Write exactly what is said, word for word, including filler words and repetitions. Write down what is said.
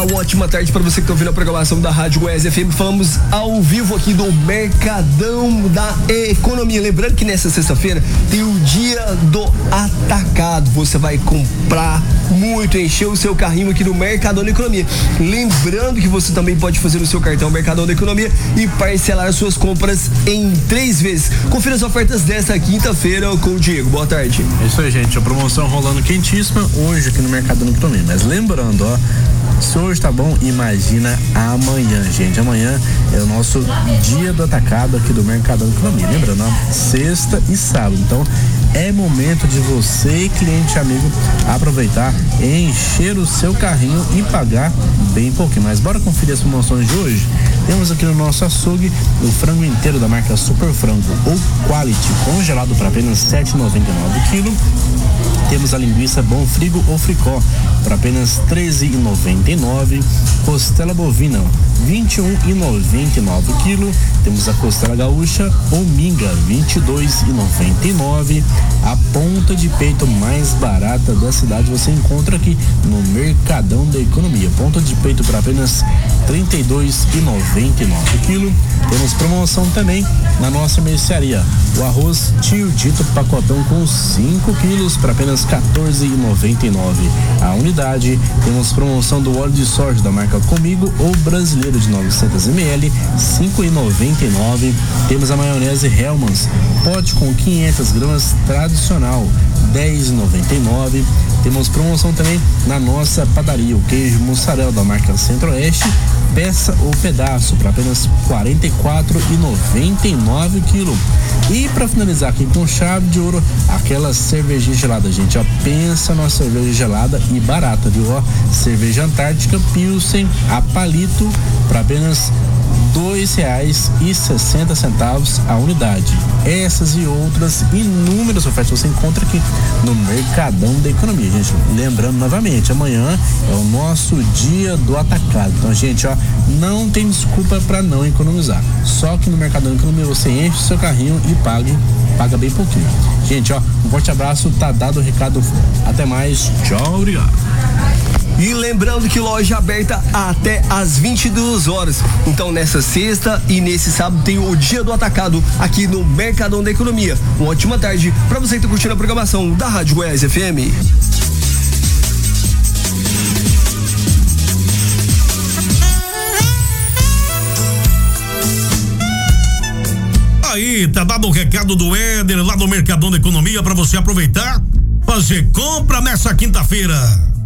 uma ótima tarde para você que tá ouvindo a programação da Rádio Goiás F M. Falamos ao vivo aqui do Mercadão da Economia. Lembrando que nessa sexta-feira tem o dia do atacado. Você vai comprar muito, encher o seu carrinho aqui no Mercadão da Economia. Lembrando que você também pode fazer o seu cartão Mercadão da Economia e parcelar suas compras em três vezes. Confira as ofertas desta quinta-feira com o Diego. Boa tarde. É isso aí, gente. A promoção rolando quentíssima hoje aqui no Mercadão da Economia. Mas lembrando, ó, se hoje tá bom, imagina amanhã, gente. Amanhã é o nosso dia do atacado aqui do Mercadão da Economia. Lembrando, ó, sexta e sábado. Então, é momento de você, cliente amigo, aproveitar, encher o seu carrinho e pagar bem pouquinho. Mas bora conferir as promoções de hoje? Temos aqui no nosso açougue o frango inteiro da marca Super Frango ou Quality, congelado para apenas sete reais e noventa e nove centavos quilo. Temos a linguiça Bom Frigo ou Fricó por apenas treze reais e noventa e nove centavos. Costela bovina vinte e um reais e noventa e nove centavos quilo. Temos a costela gaúcha ou minga vinte e dois reais e noventa e nove centavos. A ponta de peito mais barata da cidade você encontra aqui no Mercadão da Economia. Ponta de peito por apenas trinta e dois reais e noventa e nove centavos quilo. Temos promoção também na nossa mercearia. O arroz Tio Dito pacotão com cinco quilos por apenas quatorze reais e noventa e nove centavos a unidade. Temos promoção do óleo de soja da marca Comigo ou Brasileiro de novecentos mililitros, cinco reais e noventa e nove centavos. Temos a maionese Hellmann's, pote com quinhentas gramas tradicional, dez reais e noventa e nove centavos. Temos promoção também na nossa padaria, o queijo mussarela da marca Centro-Oeste, peça ou pedaço para apenas quarenta e quatro reais e noventa e nove centavos quilo. E para finalizar aqui com chave de ouro, aquela cervejinha gelada, gente, ó, pensa numa cerveja gelada e barata, viu? Ó, cerveja Antártica Pilsen a palito para apenas dois reais e sessenta centavos a unidade. Essas e outras inúmeras ofertas você encontra aqui no Mercadão da Economia, gente. Lembrando novamente, amanhã é o nosso dia do atacado. Então, gente, ó, não tem desculpa para não economizar. Só que no Mercadão da Economia você enche o seu carrinho e pague, paga bem pouquinho. Gente, ó, um forte abraço, tá dado o recado. Até mais. Tchau, obrigado. E lembrando que loja aberta até às vinte e duas horas. Então nessa sexta e nesse sábado tem o dia do atacado aqui no Mercadão da Economia. Uma ótima tarde para você que tá curtindo a programação da Rádio Goiás F M. Aí, tá dado o recado do Éder lá do Mercadão da Economia para você aproveitar, fazer compra nessa quinta-feira.